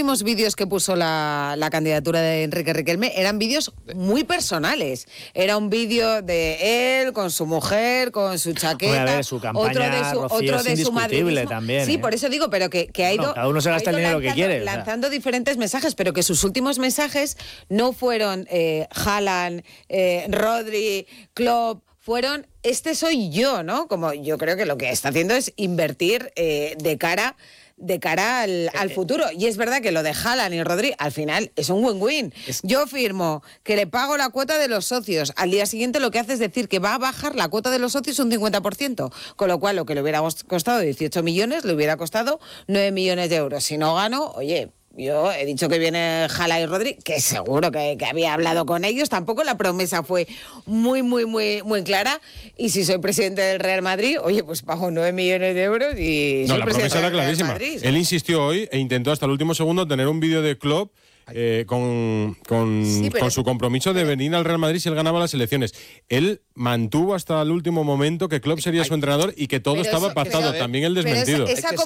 últimos vídeos que puso la candidatura de Enrique Riquelme eran vídeos muy personales. Era un vídeo de él con su mujer, con su chaqueta, ver, su campaña, otro de su madridismo también. Sí, por eso digo, pero que ha ido... cada uno se gasta el dinero que quiere. Lanzando diferentes mensajes, pero que sus últimos mensajes no fueron Haaland, Rodri, Klopp, fueron este soy yo, ¿no? Como yo creo que lo que está haciendo es invertir de cara al futuro. Y es verdad que lo de Haaland y Rodri al final es un win-win. Yo firmo que le pago la cuota de los socios. Al día siguiente lo que hace es decir que va a bajar la cuota de los socios un 50%. Con lo cual lo que le hubiera costado 18 millones le hubiera costado 9 millones de euros. Si no gano, oye... Yo he dicho que viene Haaland y Rodri, que seguro que había hablado con ellos. Tampoco la promesa fue muy clara. Y si soy presidente del Real Madrid, oye, pues pago 9 millones de euros y soy la presidente promesa era del Real clarísima. Madrid. Él insistió hoy e intentó hasta el último segundo tener un vídeo de Klopp con su compromiso de venir al Real Madrid si él ganaba las elecciones. Él mantuvo hasta el último momento que Klopp sería su entrenador y que todo estaba pactado. También el desmentido.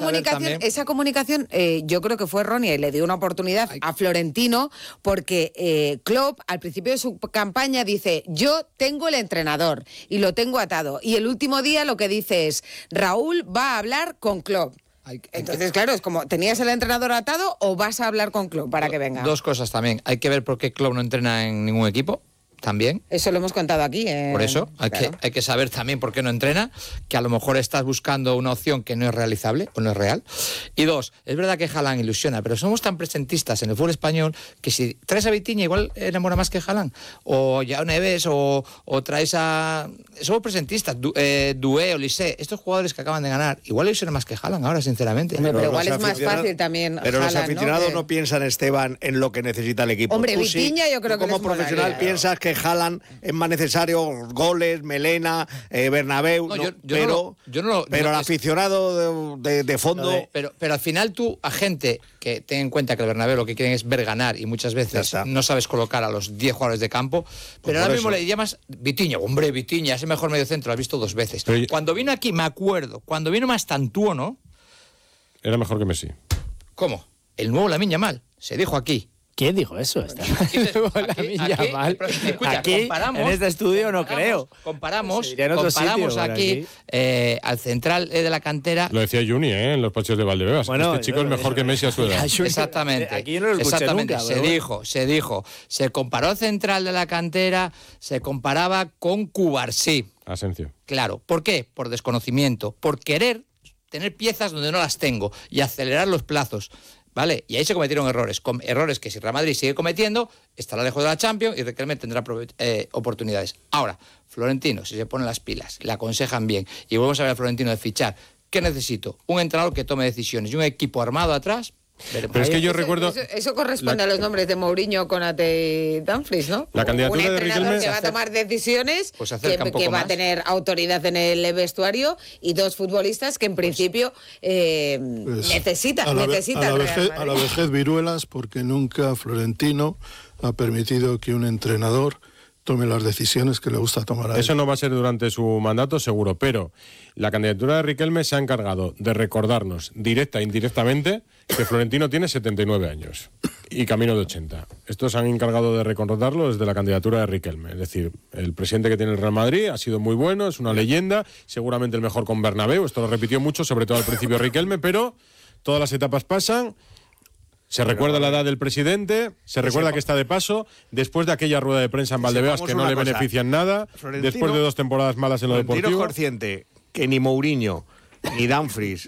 Esa comunicación yo creo que fue errónea y le dio una oportunidad a Florentino porque Klopp al principio de su campaña dice yo tengo el entrenador y lo tengo atado. Y el último día lo que dice es Raúl va a hablar con Klopp. Entonces, claro, es como, ¿tenías el entrenador atado o vas a hablar con Klopp para que venga? Dos cosas también. Hay que ver por qué Klopp no entrena en ningún equipo. También. Eso lo hemos contado aquí. Por eso hay que saber también por qué no entrena, que a lo mejor estás buscando una opción que no es realizable o no es real. Y dos, es verdad que Haaland ilusiona, pero somos tan presentistas en el fútbol español que si traes a Vitinha igual enamora más que Haaland, o Yao Neves, o traes a... Somos presentistas, Doué, Olise, estos jugadores que acaban de ganar, igual ilusiona más que Haaland ahora, sinceramente. Pero igual es más fácil también Pero Haaland, los aficionados no piensan, Esteban, en lo que necesita el equipo. Hombre, Vitinha yo creo que como profesional piensas que Haaland es más necesario goles, Melena, Bernabéu, pero el aficionado de fondo... Pero al final tú, a gente que ten en cuenta que el Bernabéu lo que quieren es ver ganar y muchas veces no sabes colocar a los 10 jugadores de campo, pero ahora mismo le llamas Vitinha, hombre, Vitinha es el mejor medio centro, lo has visto 2 veces. Cuando vino aquí, me acuerdo, cuando vino Mastantuono... Era mejor que Messi. ¿Cómo? El nuevo Lamine Yamal, se dijo aquí. ¿Quién dijo eso? Aquí, en este estudio no creo. Comparamos aquí al central de la cantera. Lo decía Juni, en los partidos de Valdebebas. Bueno, este chico es mejor que Messi a su edad. Exactamente. Aquí no lo escuché nunca. Se dijo. Se comparó al central de la cantera, se comparaba con Cubarsí. Asencio. Claro. ¿Por qué? Por desconocimiento. Por querer tener piezas donde no las tengo y acelerar los plazos. ¿Vale? Y ahí se cometieron errores que si Real Madrid sigue cometiendo, estará lejos de la Champions y Riquelme tendrá oportunidades. Ahora, Florentino, si se ponen las pilas, le aconsejan bien y volvemos a ver a Florentino de fichar, ¿qué necesito? Un entrenador que tome decisiones y un equipo armado atrás. Pero es que yo recuerdo... Eso corresponde a los nombres de Mourinho, Konate y Dumfries, ¿no? La candidatura de Riquelme... que va a tomar decisiones, que va a tener autoridad en el vestuario y 2 futbolistas que en principio necesitan. A la vejez viruelas, porque nunca Florentino ha permitido que un entrenador tome las decisiones que le gusta tomar a él. Eso no va a ser durante su mandato, seguro, pero la candidatura de Riquelme se ha encargado de recordarnos, directa e indirectamente, que Florentino tiene 79 años y camino de 80. Estos se han encargado de recordarlo desde la candidatura de Riquelme. Es decir, el presidente que tiene el Real Madrid ha sido muy bueno, es una leyenda, seguramente el mejor con Bernabéu, esto lo repitió mucho, sobre todo al principio Riquelme, pero todas las etapas pasan. Se recuerda la edad del presidente, se recuerda que está de paso, después de aquella rueda de prensa en Valdebebas que no le benefician nada, después de 2 temporadas malas en lo deportivo. Florentino es consciente que ni Mourinho, ni Dumfries,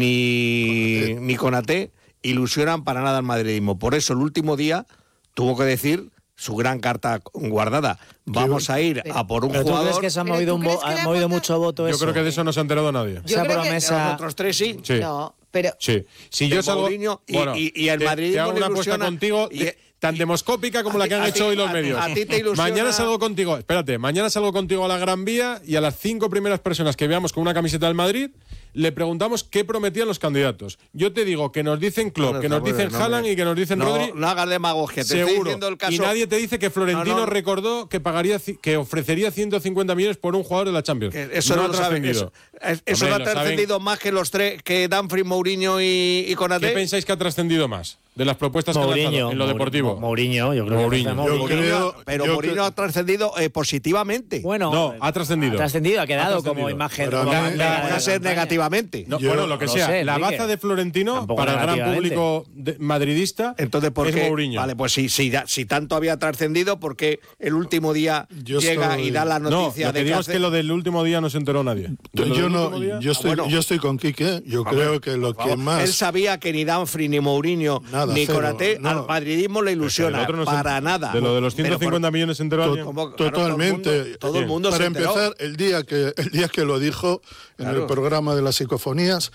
ni Konaté ilusionan para nada al madridismo. Por eso el último día tuvo que decir su gran carta guardada. Vamos a ir a por un jugador... ¿Tú crees que se ha movido mucho voto eso? Yo creo que de eso no se ha enterado nadie. Esa promesa... Los otros 3 sí. No, pero... Sí. Si yo salgo... Y el madridismo te hago una apuesta contigo... tan demoscópica como la que han hecho hoy los medios. A ti te ilusiona... Mañana salgo contigo a la Gran Vía y a las 5 primeras personas que veamos con una camiseta del Madrid le preguntamos qué prometían los candidatos. Yo te digo que nos dicen Klopp, que nos dicen Haaland y que nos dicen Rodri. No hagas demagogia, te seguro. estoy diciendo el caso. Y nadie te dice que Florentino recordó que ofrecería 150 millones por un jugador de la Champions. Eso no lo saben. ¿Eso no ha trascendido más que los tres, que Dumfries, Mourinho y Konaté? ¿Qué pensáis que ha trascendido más de las propuestas que ha lanzado en lo deportivo? Mourinho, yo creo Pero Mourinho ha trascendido positivamente. Bueno, no, ha trascendido. Ha quedado como imagen. Va a ser negativamente. No, bueno, lo que sea. sé, la baza de Florentino para el gran público madridista entonces, ¿por es qué? Mourinho. Vale, pues si tanto había trascendido, ¿por qué el último día llega y da la noticia lo que digo es que lo del último día no se enteró nadie. Yo estoy con Quique. Yo creo que lo que más... Él sabía que ni Dumfries, ni Mourinho, ni Konaté al madridismo le ilusiona. Para nada. De lo de los 150 millones se enteró alguien. Totalmente. Todo el mundo Para se enteró. empezar, el día que lo dijo en el programa de las psicofonías,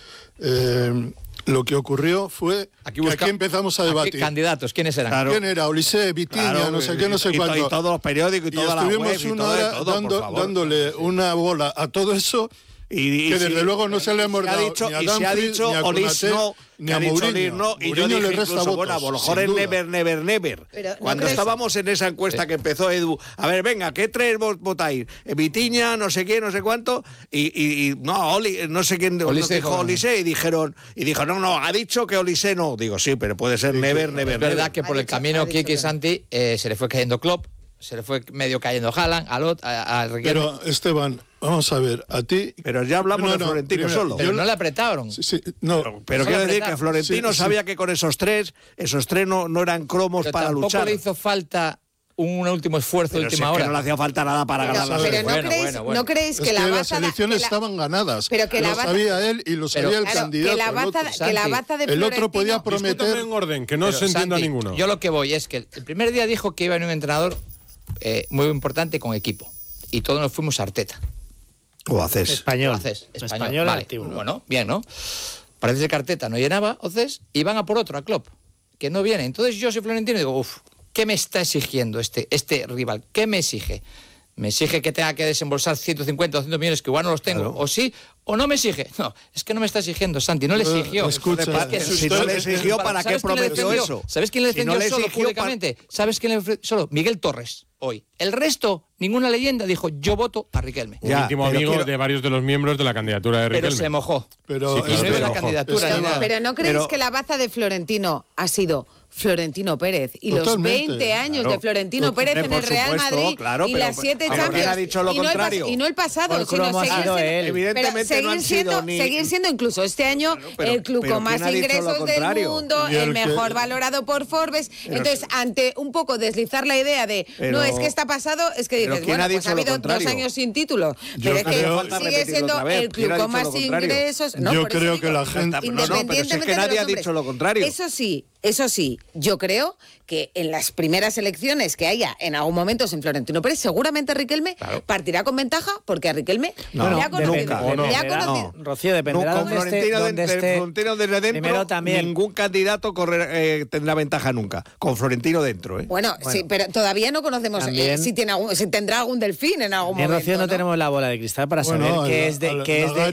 lo que ocurrió fue que aquí empezamos a debatir. Candidatos, ¿quiénes eran? Claro. ¿Quién era? Ulisé, Vitiña, no sé qué, no sé cuánto. Y todos los periódicos y toda la web. Y estuvimos una hora dándole una bola a todo eso. Y desde luego no se le hemos dado ni a Dumfries, ni a Konaté, ni a Mourinho. Y yo dije incluso, bueno, a lo mejor es never. Pero, Cuando estábamos en esa encuesta que empezó Edu, a ver, venga, ¿qué tres votáis? Vitiña, no sé qué, no sé cuánto, y no, no sé quién dijo Olise, y dijo, no, ha dicho que Olise no. Digo, sí, pero puede ser never. Es verdad que por el camino Kiki y Santi se le fue cayendo Klopp, se le fue medio cayendo Haaland, a Riquelme. Pero, Esteban, vamos a ver, a ti... Pero ya hablamos de Florentino solo. Pero no le apretaron. Sí, pero quiero decir que Florentino sabía que con esos tres no eran cromos pero para luchar. Tampoco le hizo falta un último esfuerzo de última hora. Que no le hacía falta nada para ganar la Pero ¿no creéis que la las elecciones estaban ganadas? Pero que lo sabía él y lo sabía el candidato. Que la baza de el otro podía prometer... Discúltame en orden, que no se entienda Santi, ninguno. Yo lo que voy es que el primer día dijo que iba a venir un entrenador muy importante con equipo. Y todos nos fuimos a Arteta. O haces. Español. Vale. Bueno, bien, ¿no? Parece que Arteta no llenaba, entonces, y van a por otro, a Klopp, que no viene. Entonces yo soy Florentino y digo, ¿qué me está exigiendo este rival? ¿Qué me exige? ¿Me exige que tenga que desembolsar 150 o 200 millones que igual no los tengo? Claro. O sí, o no me exige. No, es que no me está exigiendo, Santi, no le exigió. Escucha, si no le exigió, ¿para qué prometió eso? ¿Sabes quién le defendió solo públicamente? ¿Sabes quién le defendió solo? Miguel Torres, hoy. El resto, ninguna leyenda dijo, yo voto a Riquelme. Un íntimo amigo de varios de los miembros de la candidatura de Riquelme. Pero se mojó. Pero, y no iba la candidatura. Pero ¿no creéis que la baza de Florentino ha sido Florentino Pérez y totalmente, los 20 años de Florentino Pérez en el Real Madrid y las 7 Champions ha dicho lo contrario. y no el pasado, sino seguir siendo incluso este año el club con más ingresos del mundo, el mejor valorado por Forbes. Entonces, ante un poco deslizar la idea de no es que está pasado, es que dices, bueno, pues ha habido 2 años sin título, pero es que sigue siendo el club con más ingresos. Yo creo que la gente... Independientemente que nadie de ha los nombres. dicho lo contrario. Eso sí, yo creo que en las primeras elecciones que haya en algún momento en Florentino Pérez, seguramente Riquelme partirá con ventaja, porque a Riquelme le ha conocido. Rocío, dependerá con Florentino desde dentro, primero también. Ningún candidato tendrá ventaja nunca. Con Florentino dentro, ¿eh? Bueno, sí, pero todavía no conocemos si tendrá algún delfín en algún momento. En Rocío no tenemos la bola de cristal para saber qué es de...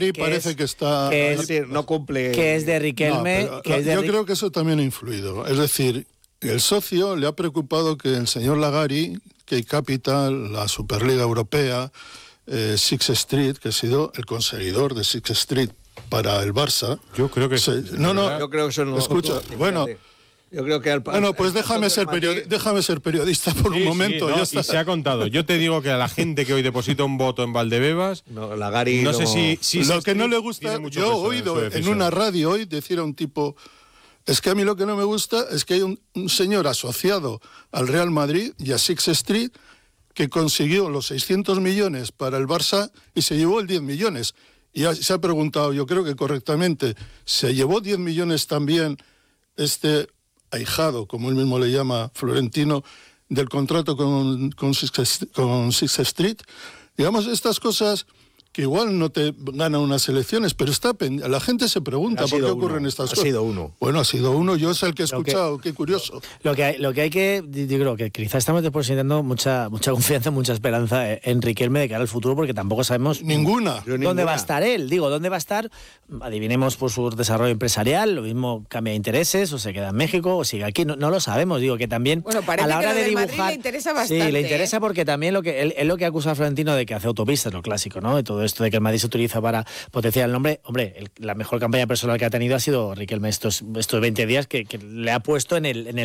No cumple... Que es de Riquelme... Yo creo que eso también ha influido. Es decir, el socio le ha preocupado que el señor Lagari, Key Capital, la Superliga Europea, Six Street, que ha sido el conseguidor de Six Street para el Barça. Yo creo que yo creo que eso no. Escucha, bueno. Yo creo que pues déjame ser periodista por un momento. Y se ha contado. Yo te digo que a la gente que hoy deposita un voto en Valdebebas, Lagari no sé si lo que no le gusta. Yo he oído en una radio hoy decir a un tipo: es que a mí lo que no me gusta es que hay un señor asociado al Real Madrid y a Six Street que consiguió los 600 millones para el Barça y se llevó el 10 millones. Y se ha preguntado, yo creo que correctamente, ¿se llevó 10 millones también este ahijado, como él mismo le llama, Florentino, del contrato con Six Street? Digamos, estas cosas que igual no te ganan unas elecciones, pero la gente se pregunta por qué ocurren estas cosas. Ha sido uno. Bueno, ha sido uno, yo es el que he escuchado, qué curioso. Lo que hay que, yo creo que quizás estamos depositando mucha confianza, mucha esperanza en Riquelme de cara al futuro, porque tampoco sabemos ninguna dónde va a estar él. ¿Dónde va a estar? Adivinemos por su desarrollo empresarial, lo mismo cambia de intereses, o se queda en México, o sigue aquí, no lo sabemos. Digo que también a la hora de dibujar... Madrid le interesa bastante. Sí, le interesa porque también él lo que acusa a Florentino de que hace autopistas, lo clásico, ¿no? De todo esto de que el Madrid se utiliza para potenciar el nombre, hombre, la mejor campaña personal que ha tenido ha sido Riquelme estos 20 días que le ha puesto en el